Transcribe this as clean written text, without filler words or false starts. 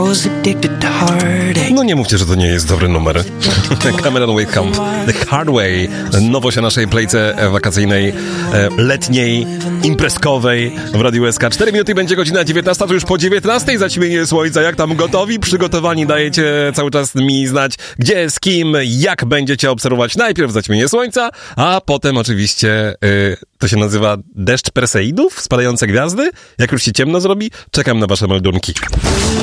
No nie mówcie, że to nie jest dobry numer. Cameron Wickham, The Hard Way. Nowość na naszej plejce wakacyjnej, letniej, imprezkowej w Radiu SK. 4 minuty będzie godzina 19, to już po 19 zaćmienie słońca. Jak tam gotowi? Przygotowani? Dajecie cały czas mi znać, gdzie, z kim, jak będziecie obserwować najpierw zaćmienie słońca, a potem oczywiście to się nazywa deszcz Perseidów, spadające gwiazdy. Jak już się ciemno zrobi, czekam na wasze meldunki.